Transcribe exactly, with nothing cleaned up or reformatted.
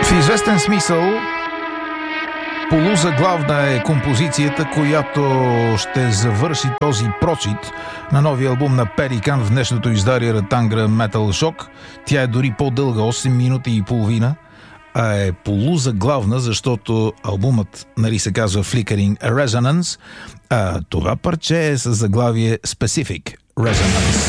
В известен смисъл полузаглавна е композицията, която ще завърши този прочит на новия албум на Пеликан в днешното издарие Ратангра Metal Shock. Тя е дори по-дълга, осем минути и половина, а е полузаглавна, защото албумът, нали, се казва Flickering Resonance, а това парче е с заглавие Specific Resonance.